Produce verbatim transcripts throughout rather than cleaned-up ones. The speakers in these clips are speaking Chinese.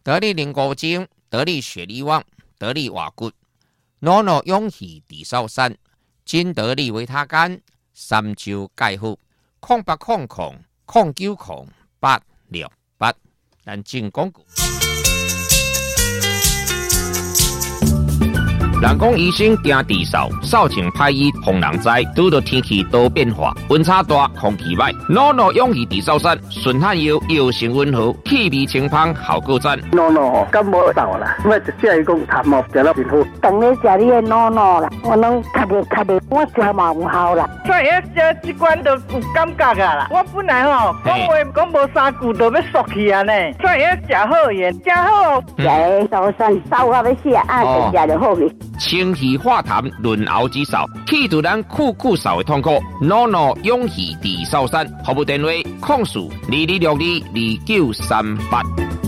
得力灵骨精、得力血力旺、得力瓦骨、诺诺勇气地少山、金得力维他干、三周钙护、空八空空、空九空八六八，咱进广告。人讲医生惊地扫，扫清歹医防人灾。拄到天气多变化，温差大，空气歹，诺诺勇气地扫山，顺汗药药性温和，气味清芳，效果赞。 诺诺感冒扫啦，我就只系讲感冒食了真好。 当你食你的诺诺啦，我拢咳的咳的，我食嘛有效啦。 所以食这罐都有感觉啊啦。我本来吼讲话讲无三句都要缩去啊呢，所以食好盐，食好。 食的扫山扫到要死啊，就食就好去。 清气化痰，润喉止扫，去除咱酷酷扫的痛苦。诺诺勇气地扫山，服务电话：控诉二二六二二九三八。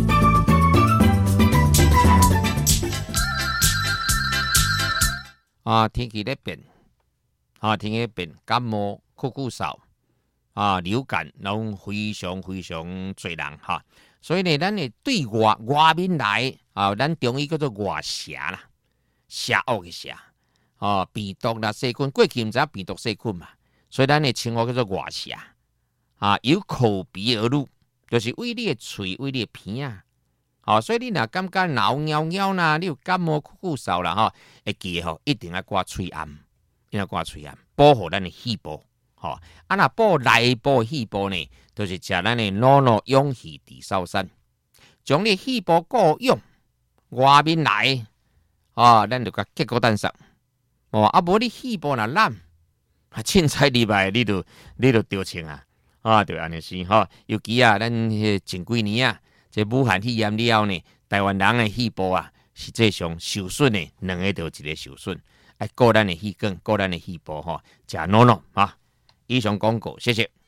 啊，天气在变，啊，天气变，感冒、酷酷扫，啊，流感，拢非常非常多人哈。所以呢，咱呢对外外面来啊，咱中医叫做外邪啦。邪恶的邪，哦，病毒啦细菌，过去唔知影病毒细菌嘛，所以咱的称呼叫做外邪啊，由口鼻而入，就是为你的嘴、为你的鼻啊，哦，所以你若感觉挠痒痒啦，你有感冒、咳咳嗽啦，吼，会记吼，一定要挂喙암，一定要挂喙암，保护咱的肺部，吼、哦，啊那保内部肺部呢，就是食咱的诺诺勇气地扫山，将你肺部够用，外面来。啊，咱就甲结果蛋上，哦，啊无你肺部若烂，啊，凊彩礼拜你就你就得清啊，啊，就安尼是吼。尤其啊，咱前几年啊，这武汉肺炎了后呢，台湾人的肺部啊，实际上受损的两个就一个受损，哎，顾咱的肺管，顾咱的肺部吼，食诺诺啊。以上广告，谢谢。